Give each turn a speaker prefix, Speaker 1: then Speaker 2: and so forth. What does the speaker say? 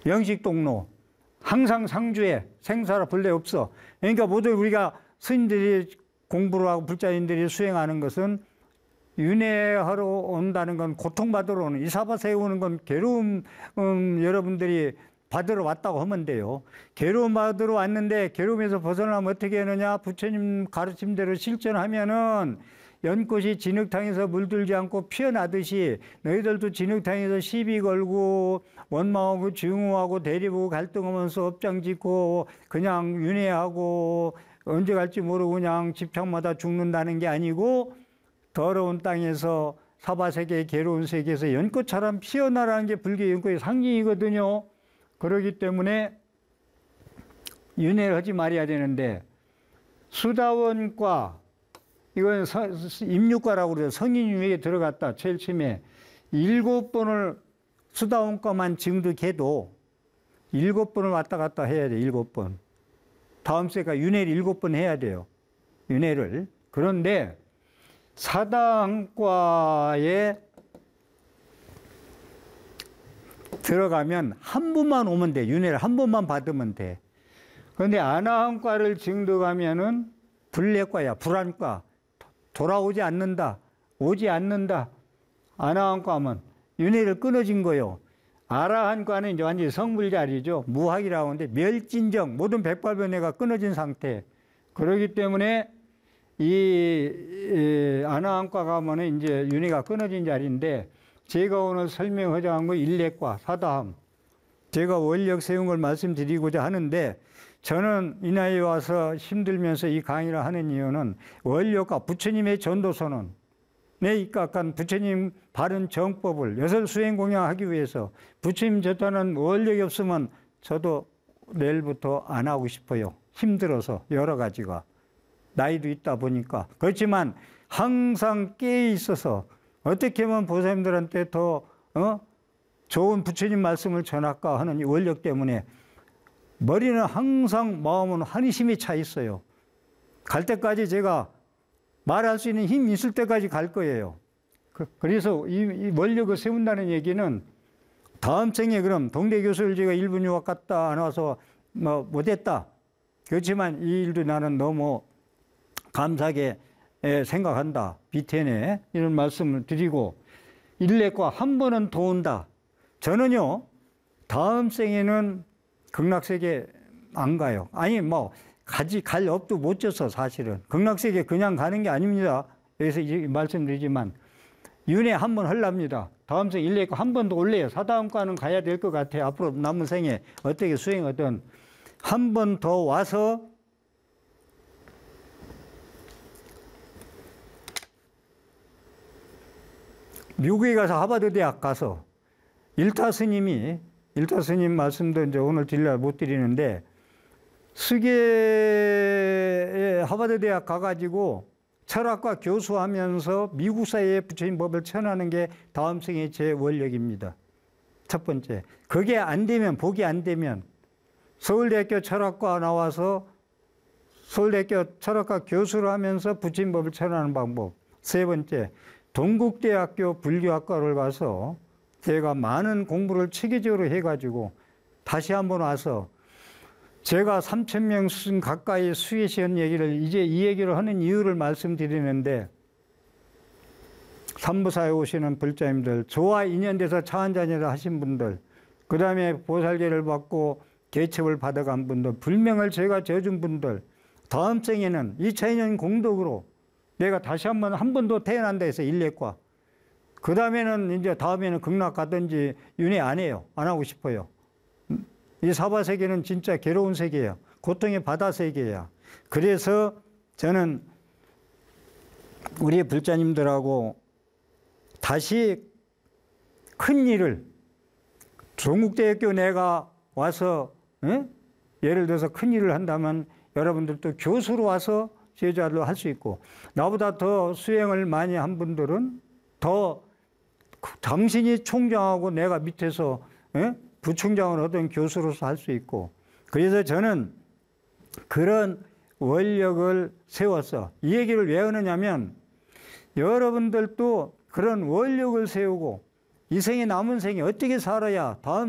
Speaker 1: 영식동로, 항상 상주에 생사라 불례 없어. 그러니까 모두 우리가 스님들이 공부를 하고 불자님들이 수행하는 것은 윤회하러 온다는 건 고통받으러 오는, 이사바세에 오는 건 괴로움, 여러분들이 받으러 왔다고 하면 돼요. 괴로움 받으러 왔는데 괴로움에서 벗어나면 어떻게 하느냐? 부처님 가르침대로 실천하면은 연꽃이 진흙탕에서 물들지 않고 피어나듯이 너희들도 진흙탕에서 시비 걸고 원망하고 증오하고 대립하고 갈등하면서 업장 짓고 그냥 윤회하고 언제 갈지 모르고 그냥 집착마다 죽는다는 게 아니고 더러운 땅에서 사바세계의 괴로운 세계에서 연꽃처럼 피어나라는 게 불교 연꽃의 상징이거든요. 그렇기 때문에 윤회를 하지 말아야 되는데 수다원과 이건 임육과라고 그래요. 성인윤회에 들어갔다. 제일 처음에 7번을 수다원과만 증득해도 7번을 왔다 갔다 해야 돼. 7번. 다음 세가 윤회를 7번 해야 돼요. 윤회를. 그런데 사다원과에 들어가면 한 번만 오면 돼. 윤회를 한 번만 받으면 돼. 그런데 아나한과를 증득하면은 불례과야. 불안과. 돌아오지 않는다. 오지 않는다. 아나한과면 윤회를 끊어진 거요. 아라한과는 이제 완전히 성불자리죠. 무학이라고 하는데 멸진정, 모든 백발변해가 끊어진 상태. 그렇기 때문에 이 아나한과 가면은 이제 윤회가 끊어진 자리인데 제가 오늘 설명하자는 거 일례과, 사다함. 제가 원력 세운 걸 말씀드리고자 하는데 저는 이 나이에 와서 힘들면서 이 강의를 하는 이유는 원력과 부처님의 전도선언, 내 입각한 부처님 바른 정법을 여설 수행 공양하기 위해서 부처님 전도하는 원력이 없으면 저도 내일부터 안 하고 싶어요. 힘들어서 여러 가지가. 나이도 있다 보니까. 그렇지만 항상 깨어 있어서 어떻게 하면 보살님들한테 더 좋은 부처님 말씀을 전할까 하는 이 원력 때문에 머리는 항상 마음은 한심이 차 있어요. 갈 때까지 제가 말할 수 있는 힘이 있을 때까지 갈 거예요. 그래서 이 원력을 세운다는 얘기는 다음 생에 그럼 동대 교수를 제가 일본 유학 갔다 안 와서 뭐 못했다. 그렇지만 이 일도 나는 너무 감사하게 생각한다. 비태네. 이런 말씀을 드리고 일례과 한 번은 더 온다. 저는요, 다음 생에는 극락세계 안 가요. 아니, 뭐, 갈 업도 못 져서 사실은. 극락세계 그냥 가는 게 아닙니다. 여기서 말씀드리지만, 윤회 한 번 하랍니다. 다음 생 일례과 한 번 더 올래요. 사다음과는 가야 될 것 같아요. 앞으로 남은 생에 어떻게 수행하든 한 번 더 와서 미국에 가서 하버드 대학 가서 일타 스님 말씀도 이제 오늘 드리려 못 드리는데 스계에 하버드 대학 가가지고 철학과 교수하면서 미국 사회의 부처님 법을 전하는 게 다음 생의 제 원력입니다. 첫 번째. 그게 안 되면, 복이 안 되면 서울대학교 철학과 나와서 서울대학교 철학과 교수를 하면서 부처님 법을 전하는 방법. 세 번째. 동국대학교 불교학과를 가서 제가 많은 공부를 체계적으로 해가지고 다시 한번 와서 제가 3,000명 스승 가까이 수계시한 얘기를 이제 이 얘기를 하는 이유를 말씀드리는데 삼부사에 오시는 불자님들, 저와 인연돼서 차한자녀를 하신 분들, 그 다음에 보살계를 받고 개첩을 받아간 분들, 불명을 제가 져준 분들, 다음 생에는 2차 인연 공덕으로 내가 다시 한 번 더 태어난다 해서 일례과. 그 다음에는 이제 다음에는 극락 가든지 윤회 안 해요. 안 하고 싶어요. 이 사바세계는 진짜 괴로운 세계야. 고통의 바다 세계야. 그래서 저는 우리 불자님들하고 다시 큰 일을 동국대학교 내가 와서 예를 들어서 큰 일을 한다면 여러분들도 교수로 와서 제자로 할 수 있고 나보다 더 수행을 많이 한 분들은 더 당신이 총장하고 내가 밑에서 부총장을 하던 교수로서 할 수 있고 그래서 저는 그런 원력을 세웠어. 이 얘기를 왜 하느냐면 여러분들도 그런 원력을 세우고 이 생에 남은 생에 어떻게 살아야 다음